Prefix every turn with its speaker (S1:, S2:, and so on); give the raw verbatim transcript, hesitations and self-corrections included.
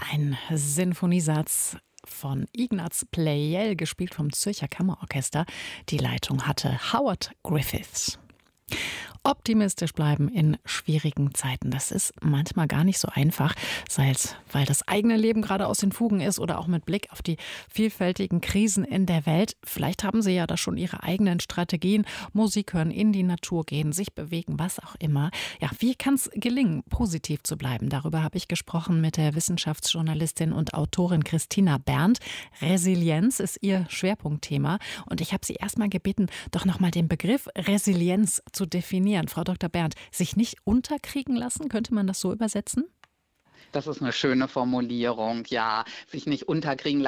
S1: Ein Sinfoniesatz von Ignaz Pleyel, gespielt vom Zürcher Kammerorchester. Die Leitung hatte Howard Griffiths. Optimistisch bleiben in schwierigen Zeiten. Das ist manchmal gar nicht so einfach, sei es, weil das eigene Leben gerade aus den Fugen ist oder auch mit Blick auf die vielfältigen Krisen in der Welt. Vielleicht haben Sie ja da schon Ihre eigenen Strategien. Musik hören, in die Natur gehen, sich bewegen, was auch immer. Ja, wie kann es gelingen, positiv zu bleiben? Darüber habe ich gesprochen mit der Wissenschaftsjournalistin und Autorin Christina Berndt. Resilienz ist ihr Schwerpunktthema. Und ich habe Sie erstmal gebeten, doch nochmal den Begriff Resilienz zu definieren. Frau Doktor Berndt, sich nicht unterkriegen lassen, könnte man das so übersetzen?
S2: Das ist eine schöne Formulierung, ja. Sich nicht unterkriegen lassen.